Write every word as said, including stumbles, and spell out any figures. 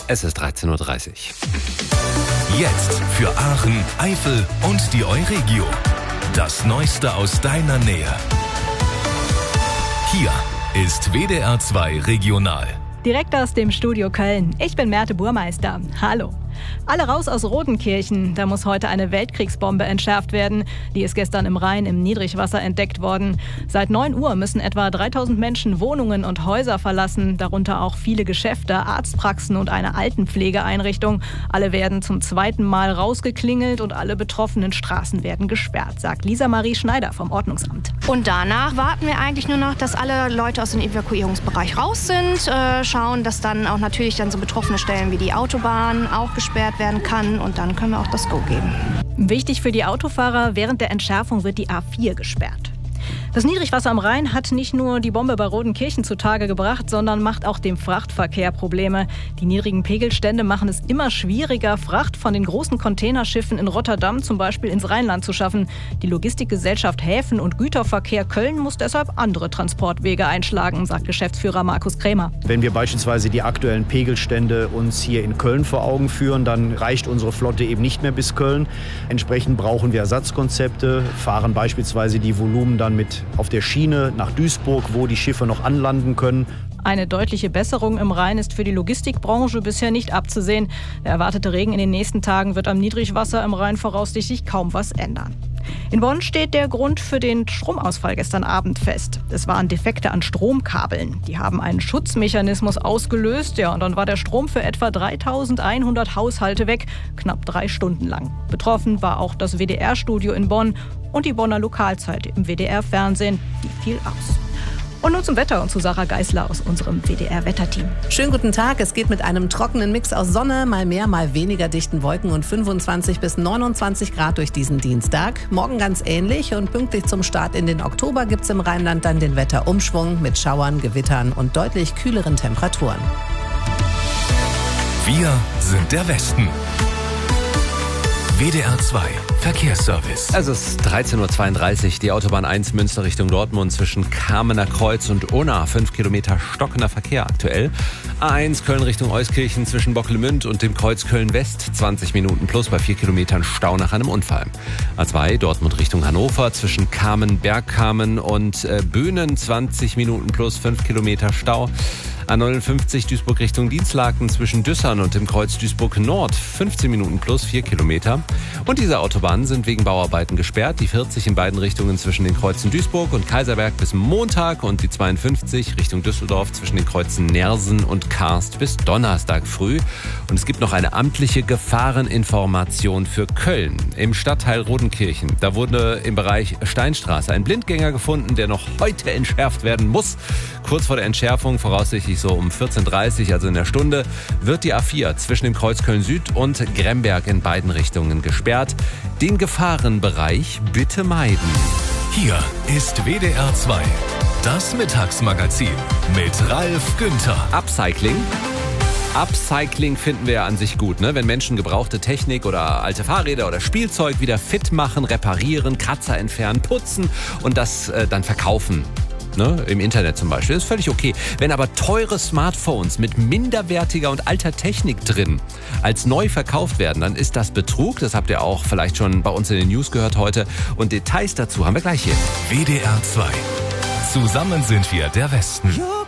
Es ist dreizehn Uhr dreißig. Jetzt für Aachen, Eifel und die Euregio. Das Neueste aus deiner Nähe. Hier ist W D R zwei Regional. Direkt aus dem Studio Köln. Ich bin Merte Burmeister. Hallo. Alle raus aus Rodenkirchen. Da muss heute eine Weltkriegsbombe entschärft werden. Die ist gestern im Rhein im Niedrigwasser entdeckt worden. Seit neun Uhr müssen etwa dreitausend Menschen Wohnungen und Häuser verlassen. Darunter auch viele Geschäfte, Arztpraxen und eine Altenpflegeeinrichtung. Alle werden zum zweiten Mal rausgeklingelt und alle betroffenen Straßen werden gesperrt, sagt Lisa Marie Schneider vom Ordnungsamt. Und danach warten wir eigentlich nur noch, dass alle Leute aus dem Evakuierungsbereich raus sind. Äh, schauen, dass dann auch natürlich dann so betroffene Stellen wie die Autobahn auch gesperrt werden kann. Und dann können wir auch das Go geben. Wichtig für die Autofahrer, während der Entschärfung wird die A vier gesperrt. Das Niedrigwasser am Rhein hat nicht nur die Bombe bei Rodenkirchen zutage gebracht, sondern macht auch dem Frachtverkehr Probleme. Die niedrigen Pegelstände machen es immer schwieriger, Fracht von den großen Containerschiffen in Rotterdam zum Beispiel ins Rheinland zu schaffen. Die Logistikgesellschaft Häfen- und Güterverkehr Köln muss deshalb andere Transportwege einschlagen, sagt Geschäftsführer Markus Krämer. Wenn wir beispielsweise die aktuellen Pegelstände uns hier in Köln vor Augen führen, dann reicht unsere Flotte eben nicht mehr bis Köln. Entsprechend brauchen wir Ersatzkonzepte, fahren beispielsweise die Volumen dann mit auf der Schiene nach Duisburg, wo die Schiffe noch anlanden können. Eine deutliche Besserung im Rhein ist für die Logistikbranche bisher nicht abzusehen. Der erwartete Regen in den nächsten Tagen wird am Niedrigwasser im Rhein voraussichtlich kaum was ändern. In Bonn steht der Grund für den Stromausfall gestern Abend fest. Es waren Defekte an Stromkabeln. Die haben einen Schutzmechanismus ausgelöst. Ja, und dann war der Strom für etwa dreitausendeinhundert Haushalte weg, knapp drei Stunden lang. Betroffen war auch das W D R-Studio in Bonn und die Bonner Lokalzeit im W D R-Fernsehen. Die fiel aus. Und nun zum Wetter und zu Sarah Geisler aus unserem W D R-Wetterteam. Schönen guten Tag. Es geht mit einem trockenen Mix aus Sonne, mal mehr, mal weniger dichten Wolken und fünfundzwanzig bis neunundzwanzig Grad durch diesen Dienstag. Morgen ganz ähnlich und pünktlich zum Start in den Oktober gibt's im Rheinland dann den Wetterumschwung mit Schauern, Gewittern und deutlich kühleren Temperaturen. Wir sind der Westen. W D R zwei Verkehrsservice. Es ist dreizehn Uhr zweiunddreißig. Die Autobahn eins Münster Richtung Dortmund zwischen Kamener Kreuz und Unna. fünf Kilometer stockender Verkehr aktuell. A eins Köln Richtung Euskirchen zwischen Bocklemünd und dem Kreuz Köln-West. zwanzig Minuten plus bei vier Kilometern Stau nach einem Unfall. A zwei Dortmund Richtung Hannover zwischen Kamen, Bergkamen und äh, Böhnen. zwanzig Minuten plus fünf Kilometer Stau. A neunundfünfzig Duisburg Richtung Dienstlaken zwischen Düssern und dem Kreuz Duisburg Nord. fünfzehn Minuten plus vier Kilometer. Und diese Autobahnen sind wegen Bauarbeiten gesperrt. Die vierzig in beiden Richtungen zwischen den Kreuzen Duisburg und Kaiserberg bis Montag und die zweiundfünfzig Richtung Düsseldorf zwischen den Kreuzen Nersen und Karst bis Donnerstag früh. Und es gibt noch eine amtliche Gefahreninformation für Köln. Im Stadtteil Rodenkirchen, da wurde im Bereich Steinstraße ein Blindgänger gefunden, der noch heute entschärft werden muss. Kurz vor der Entschärfung, voraussichtlich so um vierzehn Uhr dreißig, also in der Stunde, wird die A vier zwischen dem Kreuz Köln-Süd und Gremberg in beiden Richtungen gesperrt. Den Gefahrenbereich bitte meiden. Hier ist W D R zwei, das Mittagsmagazin mit Ralf Günther. Upcycling. Upcycling finden wir ja an sich gut, ne? Wenn Menschen gebrauchte Technik oder alte Fahrräder oder Spielzeug wieder fit machen, reparieren, Kratzer entfernen, putzen und das äh, dann verkaufen. Ne, im Internet zum Beispiel, ist völlig okay. Wenn aber teure Smartphones mit minderwertiger und alter Technik drin als neu verkauft werden, dann ist das Betrug. Das habt ihr auch vielleicht schon bei uns in den News gehört heute. Und Details dazu haben wir gleich hier. W D R zwei. Zusammen sind wir der Westen.